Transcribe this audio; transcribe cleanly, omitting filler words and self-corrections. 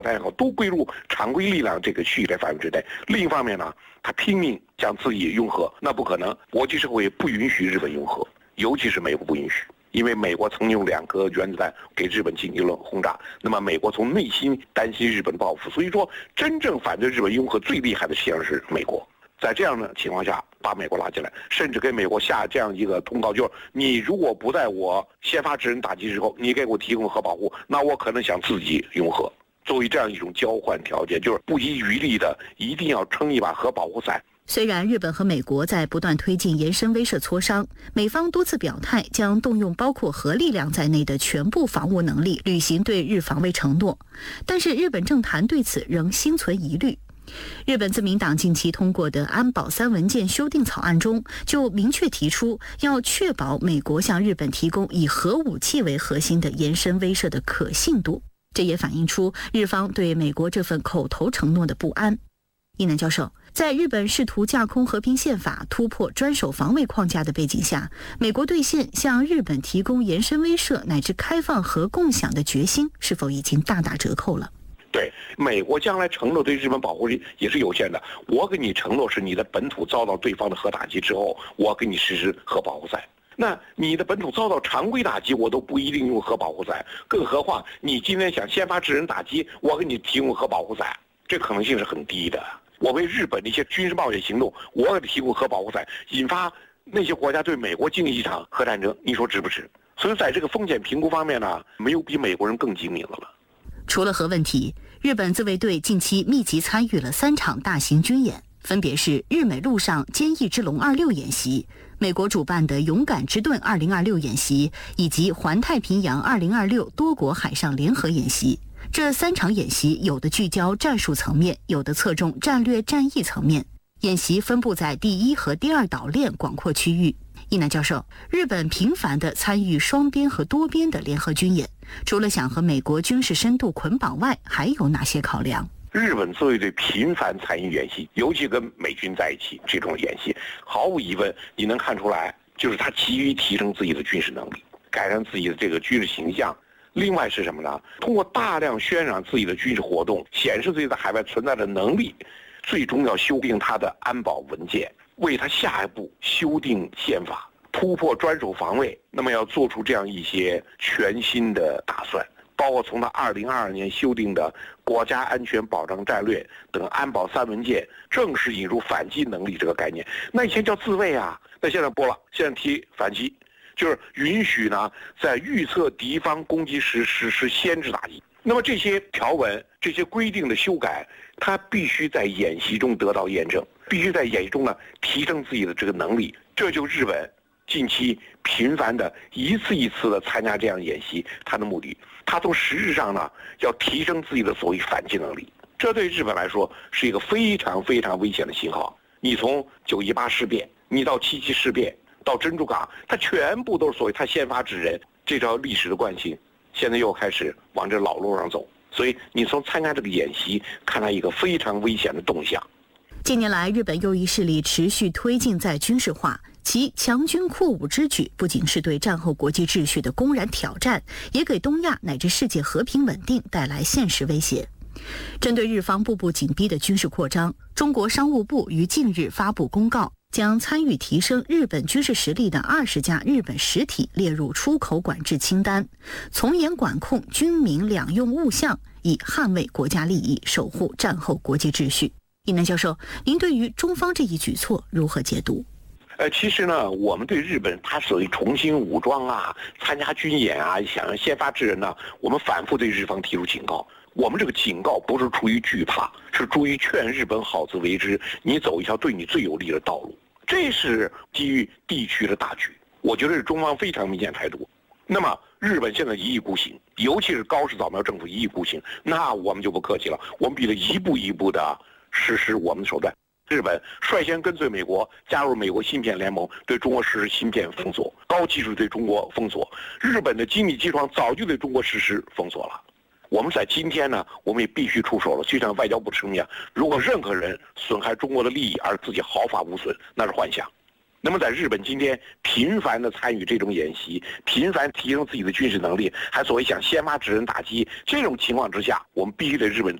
大家好，都归入常规力量这个序列范围之内。另一方面呢，他拼命将自己拥核，那不可能，国际社会不允许日本拥核，尤其是美国不允许。因为美国曾用2颗原子弹给日本进行了轰炸，那么美国从内心担心日本报复，所以说真正反对日本拥核最厉害的实际上是美国。在这样的情况下，把美国拉进来，甚至给美国下这样一个通告，就是你如果不在我先发制人打击之后，你给我提供核保护，那我可能想自己拥核。作为这样一种交换条件，就是不遗余力的一定要撑一把核保护伞。 虽然日本和美国在不断推进延伸威慑磋商，美方多次表态将动用包括核力量在内的全部防务能力，履行对日防卫承诺，但是日本政坛对此仍心存疑虑。日本自民党近期通过的安保3文件修订草案中，就明确提出要确保美国向日本提供以核武器为核心的延伸威慑的可信度，这也反映出日方对美国这份口头承诺的不安。一南教授，在日本试图架空和平宪法、突破专守防卫框架的背景下，美国兑现向日本提供延伸威慑乃至开放核共享的决心，是否已经大打折扣了？ 对，美国将来承诺对日本保护力也是有限的。我给你承诺是你的本土遭到对方的核打击之后，我给你实施核保护伞。那你的本土遭到常规打击，我都不一定用核保护伞，更何况你今天想先发制人打击，我给你提供核保护伞，这可能性是很低的。我为日本的一些军事冒险行动，我给提供核保护伞，引发那些国家对美国经历一场核战争，你说值不值？所以在这个风险评估方面呢，没有比美国人更精明的了。 除了核问题，日本自卫队近期密集参与了3场大型军演，分别是日美陆上坚毅之龙26演习、美国主办的勇敢之盾2026演习，以及环太平洋2026多国海上联合演习。这3场演习有的聚焦战术层面，有的侧重战略战役层面。演习分布在第1和第2岛链广阔区域。一南教授，日本频繁地参与双边和多边的联合军演，除了想和美国军事深度捆绑外，还有哪些考量？ 日本自卫队频繁参与演习，尤其跟美军在一起，这种演习毫无疑问你能看出来，就是他急于提升自己的军事能力，改善自己的这个军事形象。另外是什么呢？通过大量渲染自己的军事活动，显示自己在海外存在的能力，最终要修订他的安保文件，为他下一步修订宪法、突破专守防卫，那么要做出这样一些全新的打算，包括从他2022年修订的国家安全保障战略等安保3文件，正式引入反击能力这个概念。那以前叫自卫啊，那现在不了，现在提反击，就是允许呢在预测敌方攻击时实施先制打击。那么这些条文、这些规定的修改，它必须在演习中得到验证，必须在演习中呢提升自己的这个能力。这就日本近期频繁的一次一次的参加这样演习，它的目的，它从实质上呢要提升自己的所谓反击能力。这对日本来说是一个非常非常危险的信号。你从9·18事变，你到7·7事变，到珍珠港，它全部都是所谓它先发制人这条历史的惯性，现在又开始往这老路上走。所以你从参加这个演习看来一个非常危险的动向。 近年来，日本右翼势力持续推进在军事化，其强军扩武之举不仅是对战后国际秩序的公然挑战，也给东亚乃至世界和平稳定带来现实威胁。针对日方步步紧逼的军事扩张，中国商务部于近日发布公告，将参与提升日本军事实力的20家日本实体列入出口管制清单，从严管控军民两用物项，以捍卫国家利益，守护战后国际秩序。一南教授，您对于中方这一举措如何解读？ 其实呢，我们对日本他所谓重新武装啊、参加军演啊、想要先发制人呢，我们反复对日方提出警告。我们这个警告不是出于惧怕，是出于劝日本好自为之，你走一条对你最有利的道路。这是基于地区的大局，我觉得是中方非常明显态度。那么日本现在一意孤行，尤其是高市早苗政府一意孤行，那我们就不客气了，我们必须一步一步的实施我们的手段。日本率先跟随美国加入美国芯片联盟，对中国实施芯片封锁，高技术对中国封锁。日本的精密机床早就对中国实施封锁了。我们在今天呢，我们也必须出手了。就像外交部声明，如果任何人损害中国的利益而自己毫发无损，那是幻想。 那么在日本今天频繁的参与这种演习，频繁提升自己的军事能力，还所谓想先发制人打击这种情况之下，我们必须对日本